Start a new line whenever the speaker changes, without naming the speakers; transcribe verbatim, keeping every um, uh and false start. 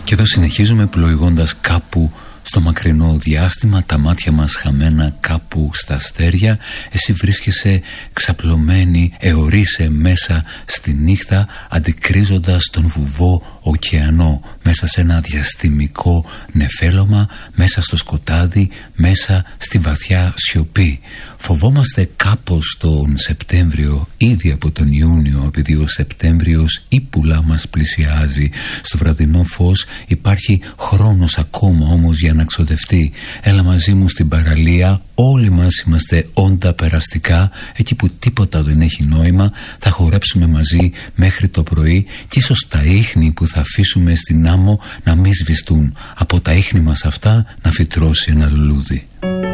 Και εδώ συνεχίζουμε πλοηγώντας κάπου στο μακρινό διάστημα, τα μάτια μας χαμένα κάπου στα αστέρια. Εσύ βρίσκεσαι ξαπλωμένη, αιωρείσαι μέσα στη νύχτα, αντικρίζοντας τον βουβό ωκεανό, μέσα σε ένα διαστημικό νεφέλωμα, μέσα στο σκοτάδι, μέσα στη βαθιά σιωπή. Φοβόμαστε κάπως τον Σεπτέμβριο, ήδη από τον Ιούνιο, επειδή ο Σεπτέμβριος ή πουλά μας πλησιάζει. Στο βραδινό φως υπάρχει χρόνος ακόμα όμως για να ξοδευτεί. Έλα μαζί μου στην παραλία, όλοι μας είμαστε όντα περαστικά, εκεί που τίποτα δεν έχει νόημα. Θα χορέψουμε μαζί μέχρι το πρωί και ίσως τα ίχνη που θα αφήσουμε στην άμμο να μην σβηστούν. Από τα ίχνη μας αυτά να φυτρώσει ένα λουλούδι.